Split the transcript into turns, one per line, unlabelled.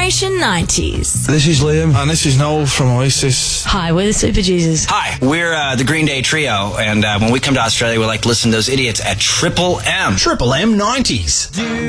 Generation 90s.
This is Liam. And this is Noel from Oasis.
Hi, we're the Super Jesus.
Hi, we're the Green Day Trio, and when we come to Australia, we like to listen to those idiots at Triple M.
Triple M 90s.